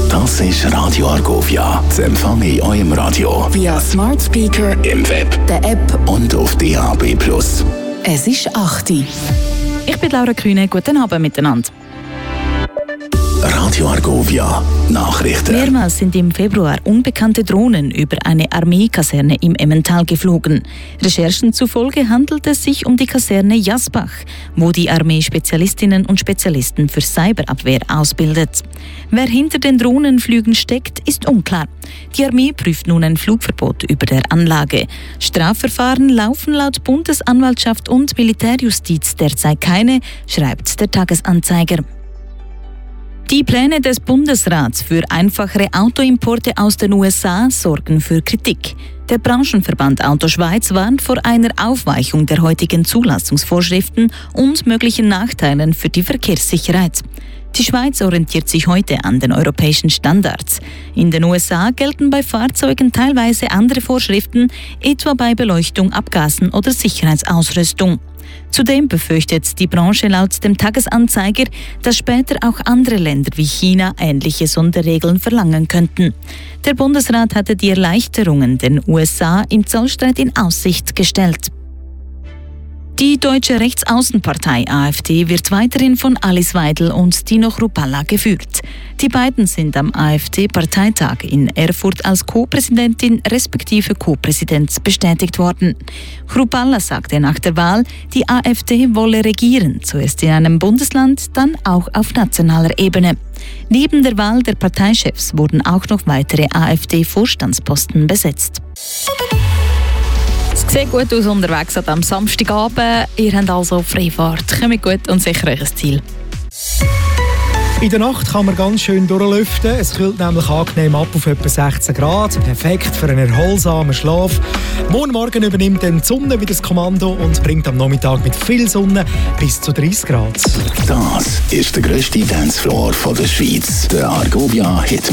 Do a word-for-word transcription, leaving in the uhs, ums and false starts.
Das ist Radio Argovia. Das empfange ich auch im Radio. Via Smart Speaker, im Web, der App und auf D A B plus. Es ist acht Uhr. Ich bin Laura Kühne. Guten Abend miteinander. Radio Argovia. Nachrichten. Mehrmals sind im Februar unbekannte Drohnen über eine Armeekaserne im Emmental geflogen. Recherchen zufolge handelt es sich um die Kaserne Jasbach, wo die Armee Spezialistinnen und Spezialisten für Cyberabwehr ausbildet. Wer hinter den Drohnenflügen steckt, ist unklar. Die Armee prüft nun ein Flugverbot über der Anlage. Strafverfahren laufen laut Bundesanwaltschaft und Militärjustiz derzeit keine, schreibt der Tagesanzeiger. Die Pläne des Bundesrats für einfachere Autoimporte aus den U S A sorgen für Kritik. Der Branchenverband Auto Schweiz warnt vor einer Aufweichung der heutigen Zulassungsvorschriften und möglichen Nachteilen für die Verkehrssicherheit. Die Schweiz orientiert sich heute an den europäischen Standards. In den U S A gelten bei Fahrzeugen teilweise andere Vorschriften, etwa bei Beleuchtung, Abgasen oder Sicherheitsausrüstung. Zudem befürchtet die Branche laut dem Tagesanzeiger, dass später auch andere Länder wie China ähnliche Sonderregeln verlangen könnten. Der Bundesrat hatte die Erleichterungen den U S A im Zollstreit in Aussicht gestellt. Die deutsche Rechtsaußenpartei A f D wird weiterhin von Alice Weidel und Tino Chrupalla geführt. Die beiden sind am A f D-Parteitag in Erfurt als Co-Präsidentin respektive Co-Präsident bestätigt worden. Chrupalla sagte nach der Wahl, die A f D wolle regieren, zuerst in einem Bundesland, dann auch auf nationaler Ebene. Neben der Wahl der Parteichefs wurden auch noch weitere A f D-Vorstandsposten besetzt. Es sieht gut aus unterwegs am Samstagabend. Ihr habt also Freifahrt. Kommt gut und sicher euch ein Ziel. In der Nacht kann man ganz schön durchlüften. Es kühlt nämlich angenehm ab auf etwa sechzehn Grad. Perfekt für einen erholsamen Schlaf. Morgen Morgen übernimmt dann die Sonne wieder das Kommando und bringt am Nachmittag mit viel Sonne bis zu dreißig Grad. Das ist der grösste Dancefloor der Schweiz. Der Argovia Hit